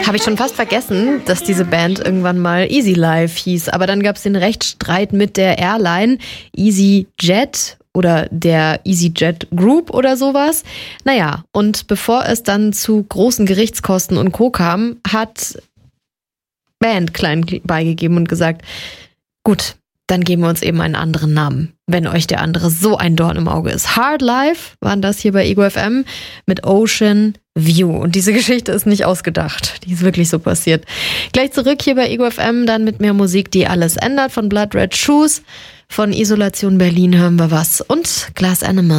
Habe ich schon fast vergessen, dass diese Band irgendwann mal Easy Life hieß. Aber dann gab es den Rechtsstreit mit der Airline EasyJet oder der EasyJet Group oder sowas. Naja, und bevor es dann zu großen Gerichtskosten und Co. kam, hat Band klein beigegeben und gesagt, gut, dann geben wir uns eben einen anderen Namen, wenn euch der andere so ein Dorn im Auge ist. Hard Life waren das hier bei Ego FM mit Ocean View. Und diese Geschichte ist nicht ausgedacht. Die ist wirklich so passiert. Gleich zurück hier bei Ego FM, dann mit mehr Musik, die alles ändert. Von Blood Red Shoes, von Isolation Berlin hören wir was und Glass Animal.